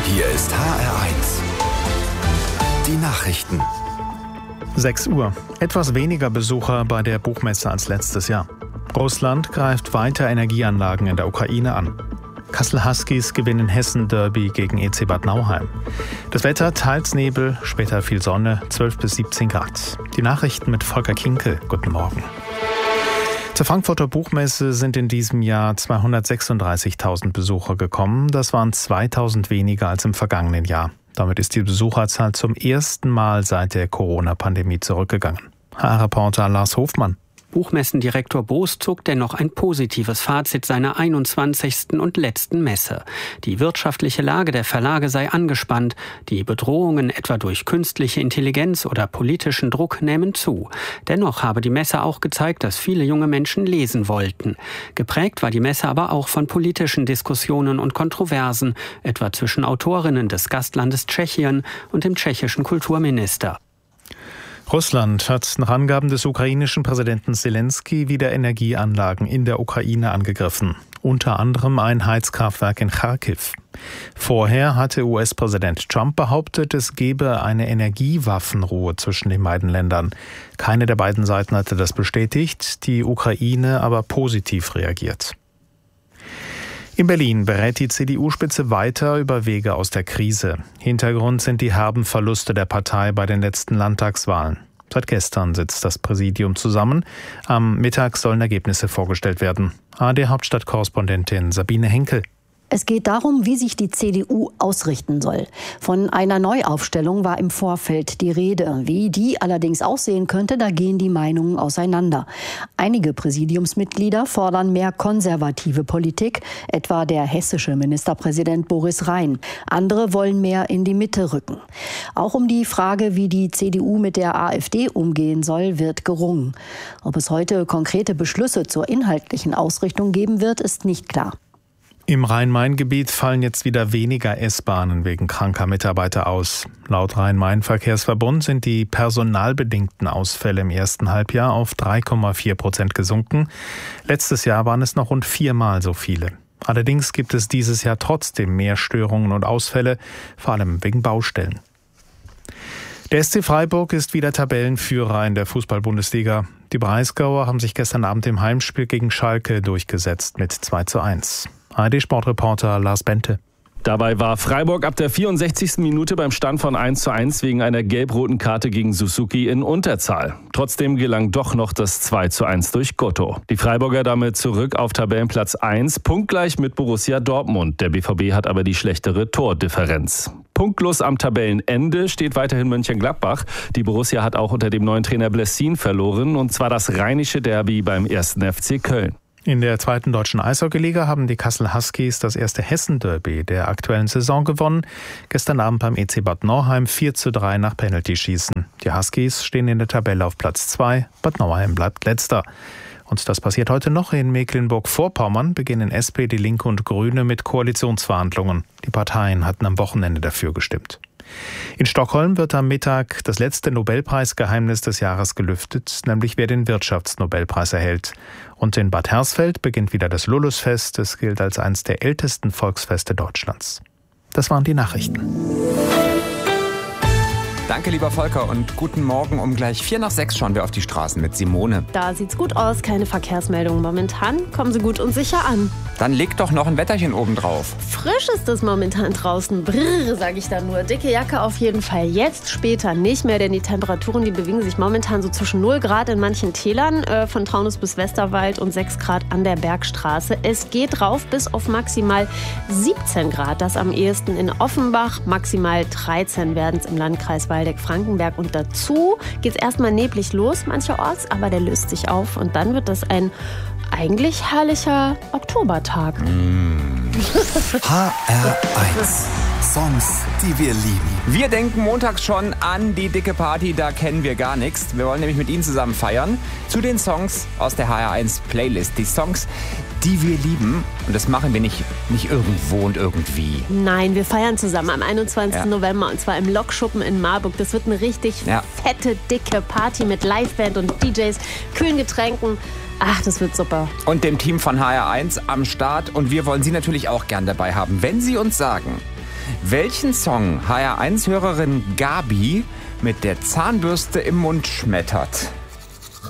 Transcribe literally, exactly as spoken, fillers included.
Hier ist H R eins. Die Nachrichten. sechs Uhr. Etwas weniger Besucher bei der Buchmesse als letztes Jahr. Russland greift weiter Energieanlagen in der Ukraine an. Kassel Huskies gewinnen Hessen-Derby gegen E C Bad Nauheim. Das Wetter teils Nebel, später viel Sonne, zwölf bis siebzehn Grad. Die Nachrichten mit Volker Kinkel. Guten Morgen. Zur Frankfurter Buchmesse sind in diesem Jahr zweihundertsechsunddreißigtausend Besucher gekommen. Das waren zweitausend weniger als im vergangenen Jahr. Damit ist die Besucherzahl zum ersten Mal seit der Corona-Pandemie zurückgegangen. H R-Reporter Lars Hofmann. Buchmessendirektor Boos zog dennoch ein positives Fazit seiner einundzwanzigsten und letzten Messe. Die wirtschaftliche Lage der Verlage sei angespannt, die Bedrohungen etwa durch künstliche Intelligenz oder politischen Druck nähmen zu. Dennoch habe die Messe auch gezeigt, dass viele junge Menschen lesen wollten. Geprägt war die Messe aber auch von politischen Diskussionen und Kontroversen, etwa zwischen Autorinnen des Gastlandes Tschechien und dem tschechischen Kulturminister. Russland hat nach Angaben des ukrainischen Präsidenten Selenskyj wieder Energieanlagen in der Ukraine angegriffen. Unter anderem ein Heizkraftwerk in Charkiw. Vorher hatte U S-Präsident Trump behauptet, es gebe eine Energiewaffenruhe zwischen den beiden Ländern. Keine der beiden Seiten hatte das bestätigt, die Ukraine aber positiv reagiert. In Berlin berät die C D U-Spitze weiter über Wege aus der Krise. Hintergrund sind die herben Verluste der Partei bei den letzten Landtagswahlen. Seit gestern sitzt das Präsidium zusammen. Am Mittag sollen Ergebnisse vorgestellt werden. A R D-Hauptstadtkorrespondentin Sabine Henkel. Es geht darum, wie sich die C D U ausrichten soll. Von einer Neuaufstellung war im Vorfeld die Rede. Wie die allerdings aussehen könnte, da gehen die Meinungen auseinander. Einige Präsidiumsmitglieder fordern mehr konservative Politik, etwa der hessische Ministerpräsident Boris Rhein. Andere wollen mehr in die Mitte rücken. Auch um die Frage, wie die C D U mit der AfD umgehen soll, wird gerungen. Ob es heute konkrete Beschlüsse zur inhaltlichen Ausrichtung geben wird, ist nicht klar. Im Rhein-Main-Gebiet fallen jetzt wieder weniger S-Bahnen wegen kranker Mitarbeiter aus. Laut Rhein-Main-Verkehrsverbund sind die personalbedingten Ausfälle im ersten Halbjahr auf drei Komma vier Prozent gesunken. Letztes Jahr waren es noch rund viermal so viele. Allerdings gibt es dieses Jahr trotzdem mehr Störungen und Ausfälle, vor allem wegen Baustellen. Der S C Freiburg ist wieder Tabellenführer in der Fußball-Bundesliga. Die Breisgauer haben sich gestern Abend im Heimspiel gegen Schalke durchgesetzt mit zwei zu eins. A R D-Sportreporter Lars Bente. Dabei war Freiburg ab der vierundsechzigsten Minute beim Stand von eins zu eins wegen einer gelb-roten Karte gegen Suzuki in Unterzahl. Trotzdem gelang doch noch das zwei zu eins durch Gotto. Die Freiburger damit zurück auf Tabellenplatz eins, punktgleich mit Borussia Dortmund. Der B V B hat aber die schlechtere Tordifferenz. Punktlos am Tabellenende steht weiterhin Mönchengladbach. Die Borussia hat auch unter dem neuen Trainer Blessin verloren, und zwar das rheinische Derby beim ersten F C Köln. In der zweiten deutschen Eishockeyliga haben die Kassel Huskies das erste Hessen-Derby der aktuellen Saison gewonnen. Gestern Abend beim E C Bad Nauheim vier zu drei nach Penaltyschießen. Die Huskies stehen in der Tabelle auf Platz zwei, Bad Nauheim bleibt letzter. Und das passiert heute noch. In Mecklenburg-Vorpommern beginnen S P D, Linke und Grüne mit Koalitionsverhandlungen. Die Parteien hatten am Wochenende dafür gestimmt. In Stockholm wird am Mittag das letzte Nobelpreisgeheimnis des Jahres gelüftet, nämlich wer den Wirtschaftsnobelpreis erhält. Und in Bad Hersfeld beginnt wieder das Lulusfest. Es gilt als eines der ältesten Volksfeste Deutschlands. Das waren die Nachrichten. Danke, lieber Volker, und guten Morgen. Um gleich vier nach sechs schauen wir auf die Straßen mit Simone. Da sieht's gut aus, keine Verkehrsmeldungen momentan. Kommen Sie gut und sicher an. Dann leg doch noch ein Wetterchen oben drauf. Frisch ist es momentan draußen. Brrr, sag ich da nur. Dicke Jacke auf jeden Fall. Jetzt, später nicht mehr, denn die Temperaturen, die bewegen sich momentan so zwischen null Grad in manchen Tälern, äh, von Taunus bis Westerwald, und sechs Grad an der Bergstraße. Es geht rauf bis auf maximal siebzehn Grad. Das am ehesten in Offenbach. Maximal dreizehn werden es im Landkreis Waldeck-Frankenberg. Und dazu geht's erstmal neblig los, mancherorts, aber der löst sich auf. Und dann wird das ein eigentlich herrlicher Oktobertag. Mm. H R eins. Songs, die wir lieben. Wir denken montags schon an die dicke Party, da kennen wir gar nichts. Wir wollen nämlich mit Ihnen zusammen feiern. Zu den Songs aus der H R eins Playlist. Die Songs, die wir lieben. Und das machen wir nicht, nicht irgendwo und irgendwie. Nein, wir feiern zusammen am einundzwanzigsten Ja. November, und zwar im Lokschuppen in Marburg. Das wird eine richtig Ja. fette, dicke Party mit Liveband und D Js, kühlen Getränken. Ach, das wird super. Und dem Team von H R eins am Start. Und wir wollen Sie natürlich auch gern dabei haben. Wenn Sie uns sagen, welchen Song H R eins Hörerin Gabi mit der Zahnbürste im Mund schmettert.